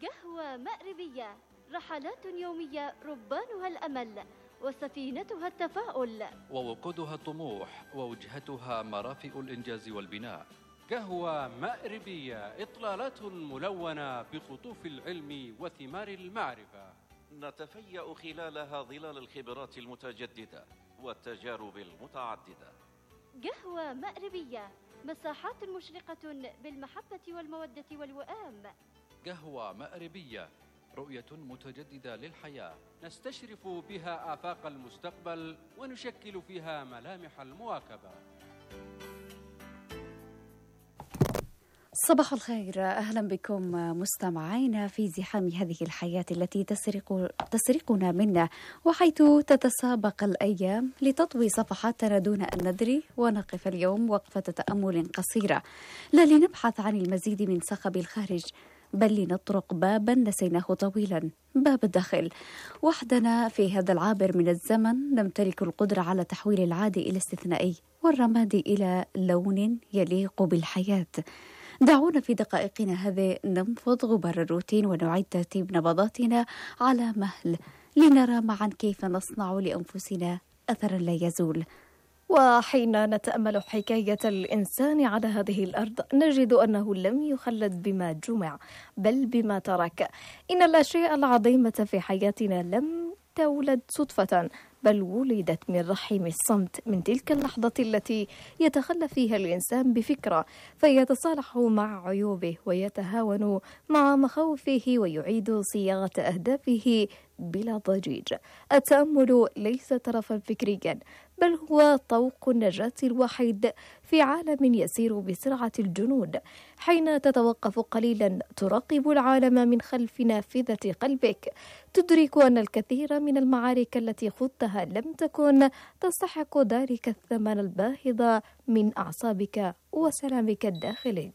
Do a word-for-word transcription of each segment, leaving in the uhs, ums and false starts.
قهوة مأربية، رحلات يومية ربانها الأمل وسفينتها التفاؤل، ووقودها الطموح ووجهتها مرافئ الإنجاز والبناء. قهوة مأربية، إطلالات ملونة بقطوف العلم وثمار المعرفة، نتفيأ خلالها ظلال الخبرات المتجددة والتجارب المتعددة. قهوة مأربية، مساحات مشرقة بالمحبة والمودة والوئام. قهوة مأربية، رؤية متجددة للحياة، نستشرف بها آفاق المستقبل ونشكل فيها ملامح المواكبة. صباح الخير، أهلا بكم مستمعينا في زحام هذه الحياة التي تسرق تسرقنا منا، وحيث تتسابق الأيام لتطوي صفحاتنا دون أن ندري، ونقف اليوم وقفة تأمل قصيرة، لا لنبحث عن المزيد من صخب الخارج، بل لنطرق بابا نسيناه طويلا، باب الداخل. وحدنا في هذا العابر من الزمن نمتلك القدرة على تحويل العادي إلى استثنائي، والرمادي إلى لون يليق بالحياة. دعونا في دقائقنا هذه ننفض غبار الروتين ونعيد ترتيب نبضاتنا على مهل، لنرى معا كيف نصنع لأنفسنا أثرا لا يزول. وحين نتأمل حكاية الإنسان على هذه الأرض نجد أنه لم يخلد بما جمع بل بما ترك. إن الأشياء العظيمة في حياتنا لم تولد صدفة، بل ولدت من رحم الصمت، من تلك اللحظة التي يتخلى فيها الإنسان بفكرة فيتصالح مع عيوبه ويتهاون مع مخاوفه ويعيد صياغة أهدافه بلا ضجيج. التأمل ليس طرفا فكريا، بل هو طوق النجاة الوحيد في عالم يسير بسرعة الجنود. حين تتوقف قليلا تراقب العالم من خلف نافذة قلبك، تدرك أن الكثير من المعارك التي خضتها لم تكن تستحق ذلك الثمن الباهظ من أعصابك وسلامك الداخلي.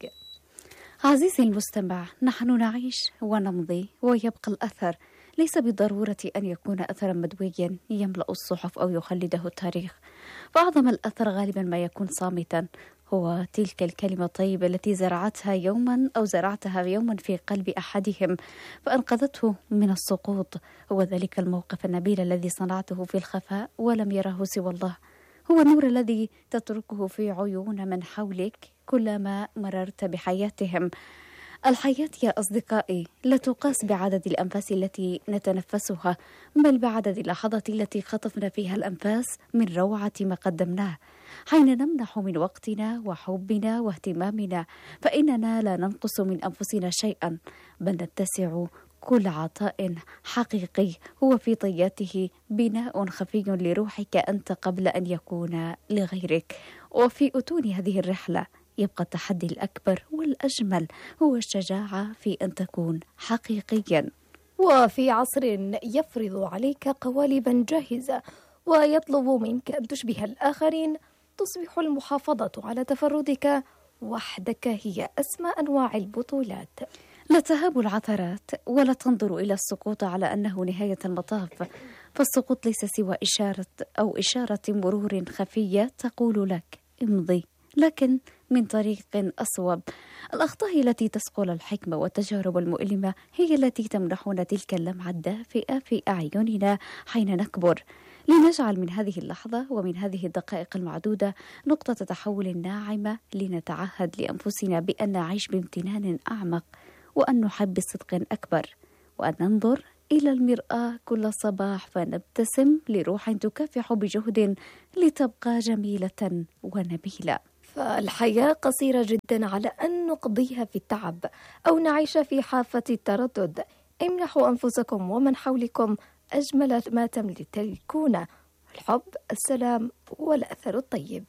عزيزي المستمع، نحن نعيش ونمضي ويبقى الأثر، ليس بالضرورة أن يكون أثرا مدويا يملأ الصحف أو يخلده التاريخ، فأعظم الأثر غالبا ما يكون صامتا، هو تلك الكلمة الطيبة التي زرعتها يوما أو زرعتها يوما في قلب أحدهم فأنقذته من السقوط. هو ذلك الموقف النبيل الذي صنعته في الخفاء ولم يره سوى الله، هو النور الذي تتركه في عيون من حولك كلما مررت بحياتهم. الحياة يا أصدقائي لا تقاس بعدد الأنفاس التي نتنفسها، بل بعدد اللحظات التي خطفنا فيها الأنفاس من روعة ما قدمناه. حين نمنح من وقتنا وحبنا واهتمامنا فإننا لا ننقص من أنفسنا شيئا، بل نتسع كل عطاء حقيقي هو في طياته بناء خفي لروحك أنت قبل أن يكون لغيرك. وفي أتون هذه الرحلة يبقى التحدي الأكبر والأجمل هو الشجاعة في أن تكون حقيقيا. وفي عصر يفرض عليك قوالبا جاهزة ويطلب منك أن تشبه الآخرين، تصبح المحافظة على تفردك وحدك هي أسمى أنواع البطولات. لا تهاب العثرات ولا تنظر إلى السقوط على أنه نهاية المطاف، فالسقوط ليس سوى إشارة أو إشارة مرور خفية تقول لك امضي، لكن من طريق أصوب. الأخطاء التي تسقل الحكمة والتجارب المؤلمة هي التي تمنحنا تلك اللمعة الدافئة في أعيننا حين نكبر، لنجعل من هذه اللحظة ومن هذه الدقائق المعدودة نقطة تحول ناعمة، لنتعهد لأنفسنا بأن نعيش بامتنان أعمق، وأن نحب بصدق أكبر، وأن ننظر إلى المرآة كل صباح فنبتسم لروح تكافح بجهد لتبقى جميلة ونبيلة. فالحياة قصيرة جدا على أن نقضيها في التعب أو نعيش في حافة التردد. امنحوا أنفسكم ومن حولكم أجمل ما تملكون: الحب، السلام، والأثر الطيب.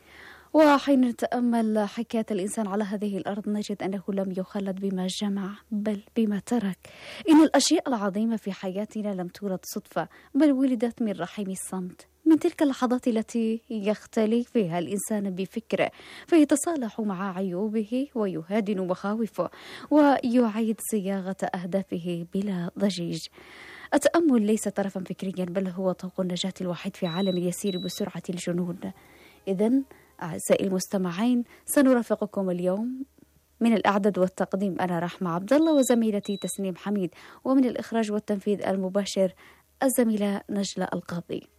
وحين نتأمل حكاية الإنسان على هذه الأرض نجد أنه لم يخلد بما جمع بل بما ترك. إن الأشياء العظيمة في حياتنا لم تولد صدفة، بل ولدت من رحم الصمت، من تلك اللحظات التي يختلي فيها الإنسان بفكره فيتصالح مع عيوبه ويهادن مخاوفه ويعيد صياغة أهدافه بلا ضجيج. التأمل ليس طرفا فكريا، بل هو طوق النجاة الوحيد في عالم يسير بسرعة الجنون. إذن أعزائي المستمعين، سنرافقكم اليوم من الإعداد والتقديم أنا رحمة عبد الله وزميلتي تسنيم حميد، ومن الإخراج والتنفيذ المباشر الزميلة نجلة القاضي.